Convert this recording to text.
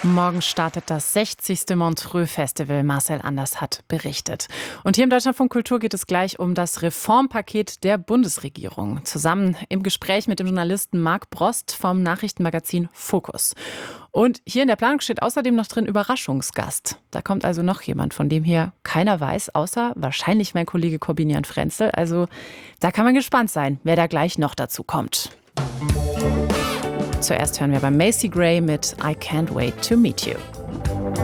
Morgen startet das 60. Montreux-Festival. Marcel Anders hat berichtet. Und hier im Deutschlandfunk Kultur geht es gleich um das Reformpaket der Bundesregierung. Zusammen im Gespräch mit dem Journalisten Marc Brost vom Nachrichtenmagazin Focus. Und hier in der Planung steht außerdem noch drin Überraschungsgast. Da kommt also noch jemand, von dem hier keiner weiß, außer wahrscheinlich mein Kollege Corbinian Frenzel. Also da kann man gespannt sein, wer da gleich noch dazu kommt. Zuerst hören wir bei Macy Gray mit I Can't Wait to Meet You.